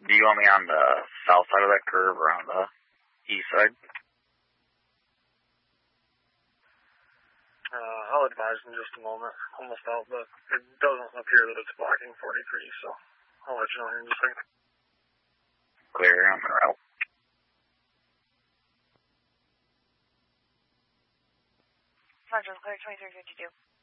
Do you want me on the south side of that curve or on the east side? I'll advise in just a moment. Almost out, but it doesn't appear that it's blocking 43, so I'll let you know here in just a second. Clear, I'm en route. Roger, clear 2352.